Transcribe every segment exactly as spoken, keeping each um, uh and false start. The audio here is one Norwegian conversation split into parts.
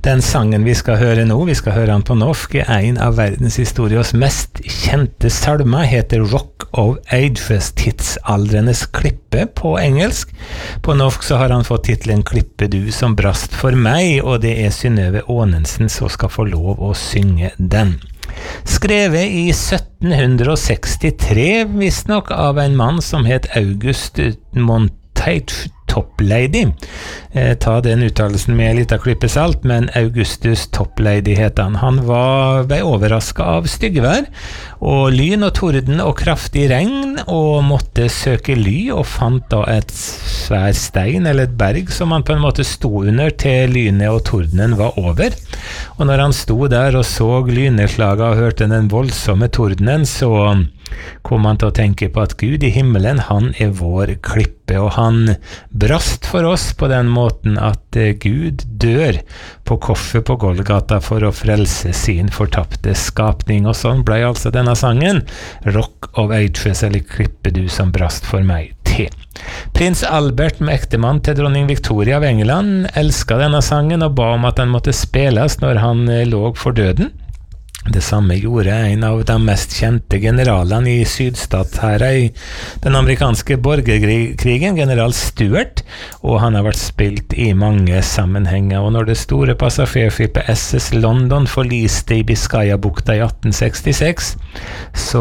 Den sangen vi skal høre nå, vi skal høre den på norsk, er en av verdenshistoriens mest kjente salmer, heter Rock of Ages, tidsaldrenes klippe på engelsk. På norsk så har han fått titlen Klippe du som brast for meg, og det er Synnøve Aanensen som skal få lov å synge den. Skrevet i sytten sekstitre, visstnok av en mann som het August Montage Toplady. Eh, ta den uttalelsen med litt av klippe salt, men Augustus Toplady het han. Han var, ble overrasket av styggevær, og lyn og torden og kraftig regn, og måtte søke ly, og fant da et svær stein eller et berg som han på en måte sto under til lynet og tordenen var over. Og når han sto der og så lynnedslaget og hørte den voldsomme tordenen, så kom han til å tenke på at Gud i himmelen, han er vår klippe, og han brast for oss på den måten at Gud dør på korset på Golgata for å frelse sin fortapte skapning, og sånn ble altså denne sangen Rock of Ages, eller Klippe du som brast for meg, til. Prins Albert, med ektemann til dronning Victoria av England, elsket denne sangen og ba om at den måtte spilles når han lå for døden. Det samme gjorde en av de mest kjente generalene i sydstatshæren i den amerikanske borgerkrigen, general Stuart, og han har vært spilt i mange sammenhenger. Og når det store passasjerskipet S S London forliste i Biscayabukta i atten sekstiseks, så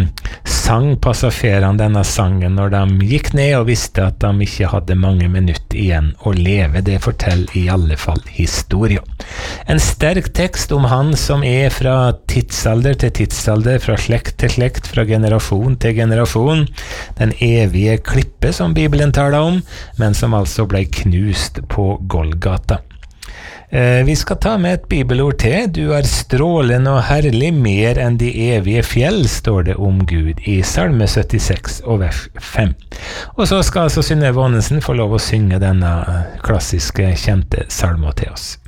sang passasjerene denne sangen når de gikk ned og visste at de ikke hadde mange minutter igjen å leve. Det forteller i alle fall historien. En sterk tekst om han som er fra tidsalder til tidsalder, fra slekt til slekt, fra generasjon til generasjon. Den evige klippe som Bibelen taler om, men som altså ble knust på Golgata. Eh, vi skal ta med et bibelord til. Du er strålende og herlig, mer enn de evige fjell, står det om Gud i Salme syttiseks og vers fem. Og så skal altså Synnøve Aanensen få lov å synge denne klassiske, kjente salmen til oss.